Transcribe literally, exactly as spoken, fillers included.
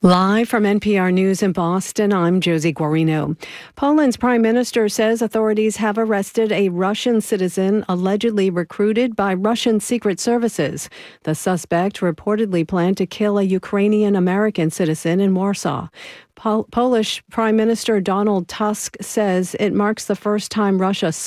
Live from N P R News in Boston, I'm Josie Guarino. Poland's prime minister says authorities have arrested a Russian citizen allegedly recruited by Russian secret services. The suspect reportedly planned to kill a Ukrainian-American citizen in Warsaw. Pol- Polish Prime Minister Donald Tusk says it marks the first time Russia